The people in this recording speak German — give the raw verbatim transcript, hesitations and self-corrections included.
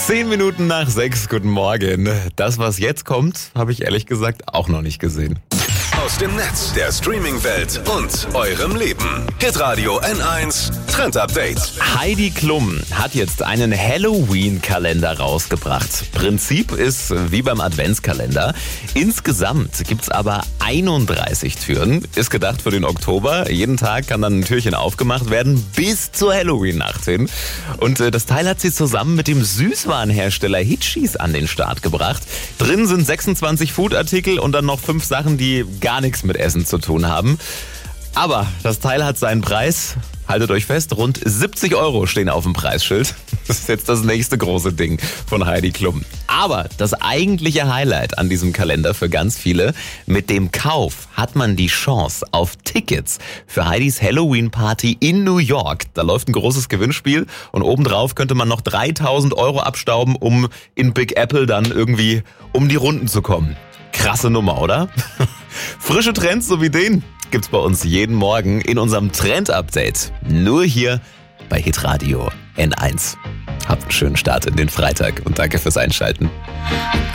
Zehn Minuten nach sechs, guten Morgen. Das, was jetzt kommt, habe ich ehrlich gesagt auch noch nicht gesehen. Aus dem Netz, der Streaming-Welt und eurem Leben. Hitradio N eins Trend Update. Heidi Klum hat jetzt einen Halloween-Kalender rausgebracht. Prinzip ist wie beim Adventskalender. Insgesamt gibt's aber einunddreißig Türen. Ist gedacht für den Oktober. Jeden Tag kann dann ein Türchen aufgemacht werden bis zur Halloween-Nacht hin. Und äh, das Teil hat sie zusammen mit dem Süßwarenhersteller Hitchis an den Start gebracht. Drin sind sechsundzwanzig Foodartikel und dann noch fünf Sachen, die gar nichts mit Essen zu tun haben. Aber das Teil hat seinen Preis. Haltet euch fest, rund siebzig Euro stehen auf dem Preisschild. Das ist jetzt das nächste große Ding von Heidi Klum. Aber das eigentliche Highlight an diesem Kalender für ganz viele: mit dem Kauf hat man die Chance auf Tickets für Heidis Halloween-Party in New York. Da läuft ein großes Gewinnspiel und obendrauf könnte man noch dreitausend Euro abstauben, um in Big Apple dann irgendwie um die Runden zu kommen. Krasse Nummer, oder? Frische Trends so wie den gibt's bei uns jeden Morgen in unserem Trend-Update. Nur hier bei Hitradio N eins. Habt einen schönen Start in den Freitag und danke fürs Einschalten.